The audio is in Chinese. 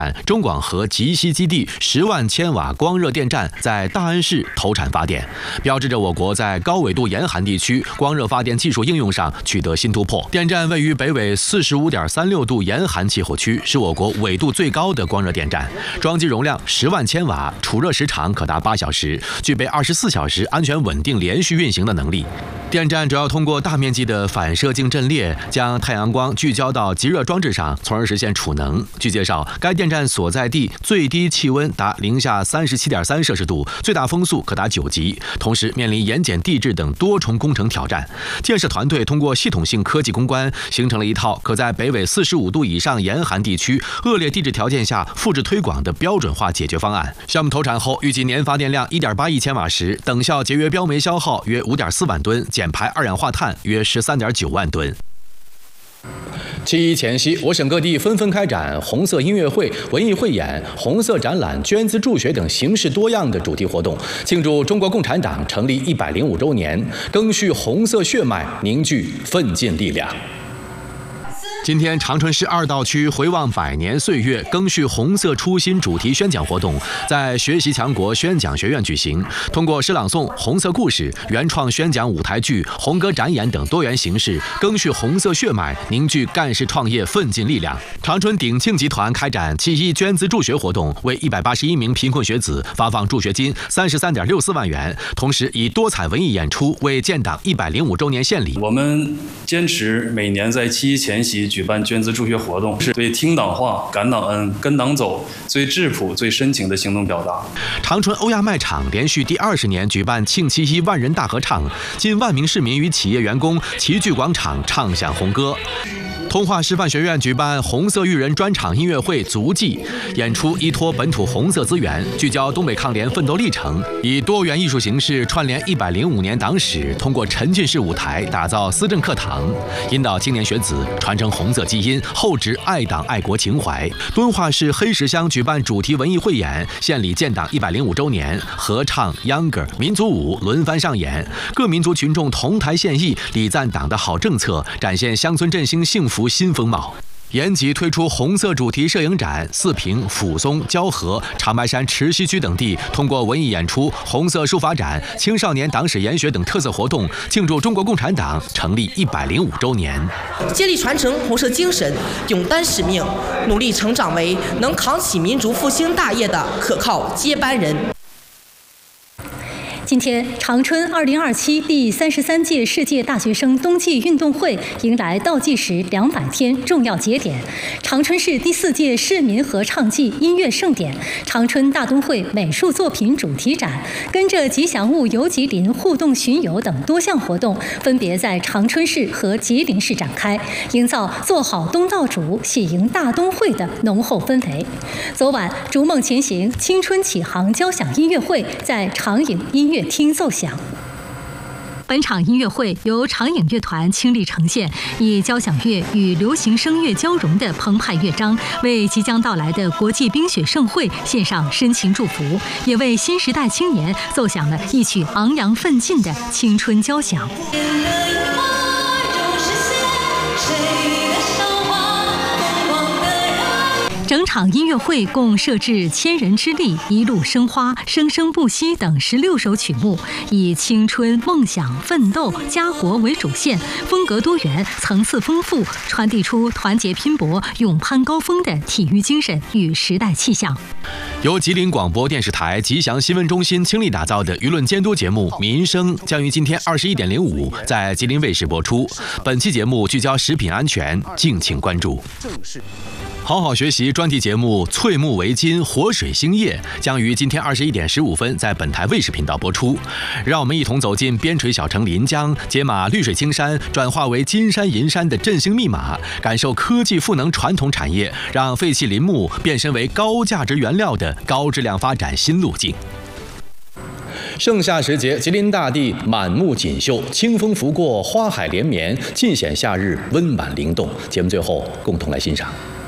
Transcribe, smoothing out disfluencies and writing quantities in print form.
中广核吉西基地10万千瓦光热电站在大安市投产发电，标志着我国在高纬度严寒地区光热发电技术应用上取得新突破。电站位于北纬45.36度严寒气候区，是我国纬度最高的光热电站，装机容量10万千瓦，储热时长可达8小时，具备24小时安全稳定连续运行的能力。电站主要通过大面积的反射镜阵列，将太阳光聚焦到极热装置上，从而实现储能。据介绍，该电站所在地最低气温达-37.3摄氏度，最大风速可达9级，同时面临盐碱地质等多重工程挑战。建设团队通过系统性科技攻关，形成了一套可在北纬45度以上严寒地区恶劣地质条件下复制推广的标准化解决方案。项目投产后，预计年发电量1.8亿千瓦时，等效节约标煤消耗约5.4万吨，减排二氧化碳约13.9万吨。7·1前夕，我省各地纷纷开展红色音乐会、文艺汇演、红色展览、捐资助学等形式多样的主题活动，庆祝中国共产党成立105周年，赓续红色血脉，凝聚奋进力量。今天，长春市2道区回望百年岁月，赓续红色初心主题宣讲活动在学习强国宣讲学院举行。通过诗朗诵、红色故事、原创宣讲舞台剧、红歌展演等多元形式，赓续红色血脉，凝聚干事创业奋进力量。长春鼎庆集团开展7·1捐资助学活动，为181名贫困学子发放助学金33.64万元，同时以多彩文艺演出为建党105周年献礼。 我们坚持每年在7·1前夕举办捐资助学活动，是对听党话、感党恩、跟党走最质朴、最深情的行动表达。 长春欧亚卖场连续第20年举办庆7·1万人大合唱，近万名市民与企业员工齐聚广场唱响红歌。通化师范学院举办红色育人专场音乐会《足迹》，演出依托本土红色资源，聚焦东北抗联奋斗历程，以多元艺术形式串联105年党史，通过沉浸式舞台打造思政课堂，引导青年学子传承红色基因，厚植爱党爱国情怀。敦化市黑石乡举办主题文艺汇演，献礼建党105周年，合唱、秧歌、民族舞轮番上演，各民族群众同台献艺，礼赞党的好政策，展现乡村振兴幸福新风貌。延吉推出红色主题摄影展，四平、抚松、蛟河、长白山池溪区等地通过文艺演出、红色书法展、青少年党史研学等特色活动，庆祝中国共产党成立105周年。 接力传承红色精神，勇担使命，努力成长为能扛起民族复兴大业的可靠接班人。 今天，长春2027第33届世界大学生冬季运动会迎来倒计时200天重要节点。长春市第4届市民合唱季音乐盛典、长春大冬会美术作品主题展、跟着吉祥物游吉林互动巡游等多项活动，分别在长春市和吉林市展开，营造做好东道主、喜迎大冬会的浓厚氛围。昨晚，逐梦前行、青春启航交响音乐会在长影音乐厅奏响。本场音乐会由长影乐团倾力呈现，以交响乐与流行声乐交融的澎湃乐章，为即将到来的国际冰雪盛会献上深情祝福，也为新时代青年奏响了一曲昂扬奋进的青春交响。整场音乐会共设置千人之力、一路生花、生生不息等16首曲目，以青春、梦想、奋斗、家国为主线，风格多元、层次丰富，传递出团结拼搏、勇攀高峰的体育精神与时代气象。 由吉林广播电视台吉祥新闻中心倾力打造的舆论监督节目《民生》将于今天21点05在吉林卫视播出。本期节目聚焦食品安全，敬请关注。好好学习专题节目《翠木围巾活水兴业》将于今天21点15分在本台卫视频道播出。让我们一同走进边陲小城临江，解码绿水青山转化为金山银山的振兴密码，感受科技赋能传统产业，让废弃林木变身为高价值原料的高质量发展新路径。盛夏时节，吉林大地满目锦绣，清风拂过，花海连绵，尽显夏日温婉灵动。节目最后，共同来欣赏。